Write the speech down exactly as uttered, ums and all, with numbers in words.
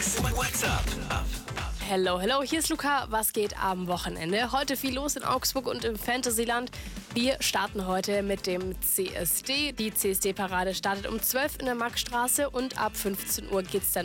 Max, what's up? Hello, hello, hier ist Luca. Was geht am Wochenende? Heute viel los in Augsburg und im Fantasyland. Wir starten heute mit dem C S D. Die C S D-Parade startet um zwölf in der Maxstraße und ab fünfzehn Uhr geht's dann